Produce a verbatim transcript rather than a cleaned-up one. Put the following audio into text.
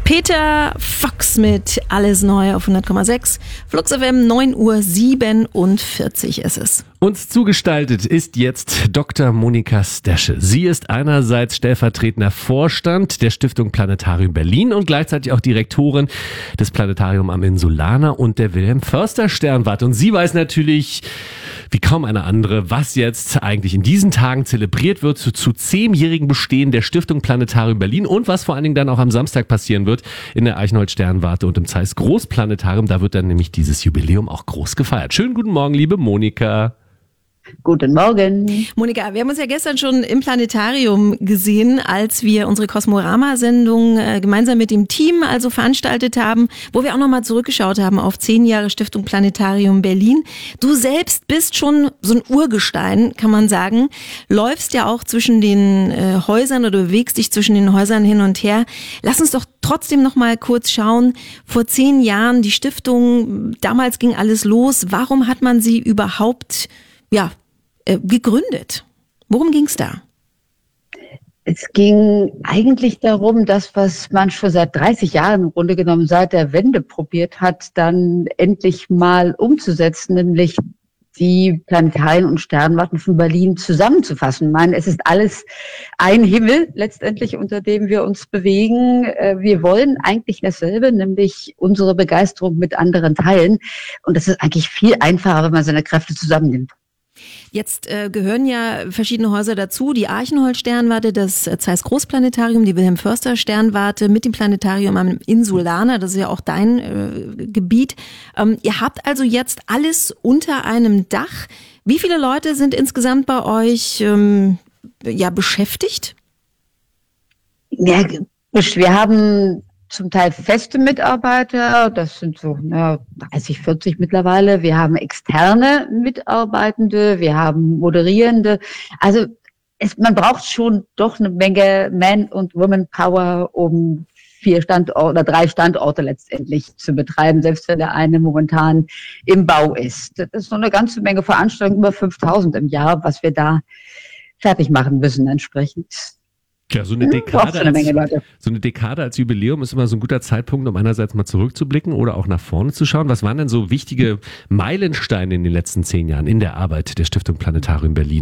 Peter Fox mit Alles Neu auf hundert Komma sechs. Flux F M, neun Uhr siebenundvierzig ist es. Uns zugestaltet ist jetzt Doktor Monika Stasche. Sie ist einerseits stellvertretender Vorstand der Stiftung Planetarium Berlin und gleichzeitig auch Direktorin des Planetarium am Insulaner und der Wilhelm Förster Sternwarte. Und sie weiß natürlich, wie kaum eine andere, was jetzt eigentlich in diesen Tagen zelebriert wird zu, zu zehnjährigen Bestehen der Stiftung Planetarium Berlin und was vor allen Dingen dann auch am Samstag passieren wird in der Eichenholz Sternwarte und im Zeiss Großplanetarium. Da wird dann nämlich dieses Jubiläum auch groß gefeiert. Schönen guten Morgen, liebe Monika. Guten Morgen. Monika, wir haben uns ja gestern schon im Planetarium gesehen, als wir unsere Kosmorama-Sendung äh, gemeinsam mit dem Team also veranstaltet haben, wo wir auch nochmal zurückgeschaut haben auf zehn Jahre Stiftung Planetarium Berlin. Du selbst bist schon so ein Urgestein, kann man sagen, läufst ja auch zwischen den äh, Häusern oder bewegst dich zwischen den Häusern hin und her. Lass uns doch trotzdem nochmal kurz schauen, vor zehn Jahren die Stiftung, damals ging alles los. Warum hat man sie überhaupt ja, äh, gegründet? Worum ging es da? Es ging eigentlich darum, das, was man schon seit dreißig Jahren im Grunde genommen seit der Wende probiert hat, dann endlich mal umzusetzen, nämlich die Planetarien und Sternwarten von Berlin zusammenzufassen. Ich meine, es ist alles ein Himmel letztendlich, unter dem wir uns bewegen. Wir wollen eigentlich dasselbe, nämlich unsere Begeisterung mit anderen teilen. Und das ist eigentlich viel einfacher, wenn man seine Kräfte zusammennimmt. Jetzt äh, gehören ja verschiedene Häuser dazu, die Eichenholz Sternwarte, das äh, Zeiss Großplanetarium, die Wilhelm Förster Sternwarte mit dem Planetarium am Insulaner, das ist ja auch dein äh, Gebiet. Ähm, ihr habt also jetzt alles unter einem Dach. Wie viele Leute sind insgesamt bei euch ähm, ja beschäftigt? Ja, wir haben zum Teil feste Mitarbeiter, das sind so na, dreißig, vierzig mittlerweile. Wir haben externe Mitarbeitende, wir haben Moderierende. Also es, man braucht schon doch eine Menge Man- und Woman-Power, um vier Standorte oder drei Standorte letztendlich zu betreiben, selbst wenn der eine momentan im Bau ist. Das ist so eine ganze Menge Veranstaltungen, über fünftausend im Jahr, was wir da fertig machen müssen entsprechend. Ja, so eine Dekade, als, so eine Dekade als Jubiläum ist immer so ein guter Zeitpunkt, um einerseits mal zurückzublicken oder auch nach vorne zu schauen. Was waren denn so wichtige Meilensteine in den letzten zehn Jahren in der Arbeit der Stiftung Planetarium Berlin?